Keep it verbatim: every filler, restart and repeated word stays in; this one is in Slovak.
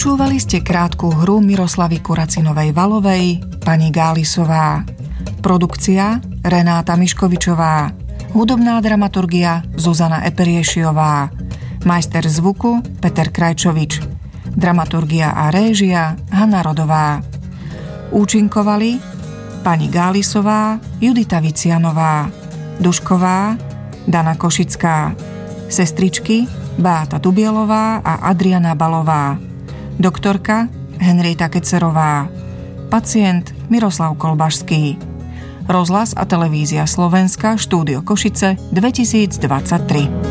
Počúvali ste krátku hru Miroslavy Kuracinovej-Valovej, Pani Gálisová. Produkcia Renáta Miškovičová. Hudobná dramaturgia Zuzana Eperiešiová. Majster zvuku Peter Krajčovič. Dramaturgia a réžia Hanna Rodová. Účinkovali Pani Gálisová, Judita Vicianová, Dušková, Dana Košická, sestričky Beáta Dubielová a Adriana Balová, doktorka Henrieta Kecerová, pacient Miroslav Kolbašský. Rozhlas a televízia Slovenska, štúdio Košice dvetisícdvadsaťtri.